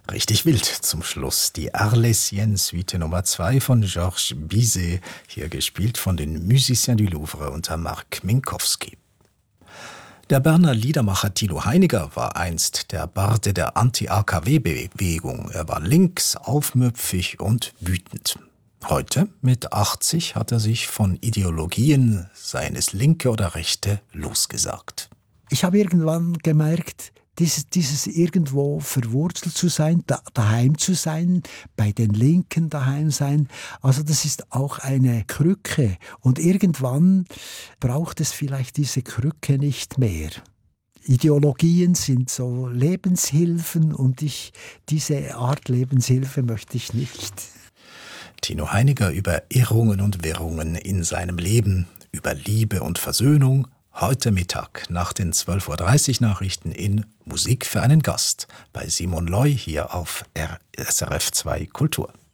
Richtig wild zum Schluss. Die Arlésienne-Suite Nummer 2 von Georges Bizet, hier gespielt von den Musiciens du Louvre unter Marc Minkowski. Der Berner Liedermacher Tilo Heiniger war einst der Barde der Anti-AKW-Bewegung. Er war links, aufmüpfig und wütend. Heute, mit 80, hat er sich von Ideologien, seien es Linke oder Rechte, losgesagt. Ich habe irgendwann gemerkt, dieses irgendwo verwurzelt zu sein, daheim zu sein, bei den Linken daheim sein, also das ist auch eine Krücke. Und irgendwann braucht es vielleicht diese Krücke nicht mehr. Ideologien sind so Lebenshilfen und diese Art Lebenshilfe möchte ich nicht. Tino Heiniger über Irrungen und Wirrungen in seinem Leben, über Liebe und Versöhnung, heute Mittag nach den 12:30 Uhr Nachrichten in Musik für einen Gast bei Simon Loy hier auf SRF 2 Kultur.